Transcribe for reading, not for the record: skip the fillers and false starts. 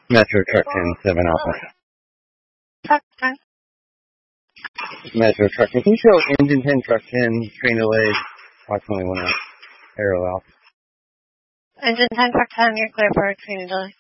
Metro Truck 10, 7 Alpha. Truck 10. Metro Truck 10. Can you show engine 10, truck 10, train delayed, approximately 1 hour, aero out. Engine 10, truck 10, you're clear for a training delay.